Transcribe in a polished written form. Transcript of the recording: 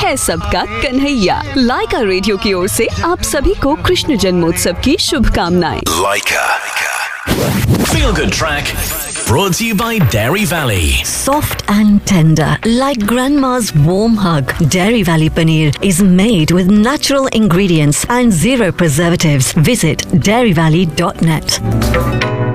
है सबका कन्हैया। लाइका रेडियो की ओर से आप सभी को कृष्ण जन्मोत्सव की शुभकामनाएं। Laika. Feel Good Track brought to you by Dairy Valley. Soft and tender, like grandma's warm hug. Dairy Valley paneer is made with natural ingredients and zero preservatives. Visit dairyvalley.net.